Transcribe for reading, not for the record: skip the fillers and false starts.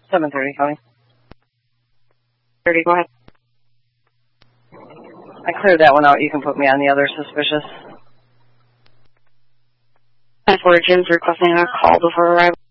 7:30, County. 30, go ahead. I cleared that one out. You can put me on the other suspicious. 10-4, Jim's requesting a call before arrival.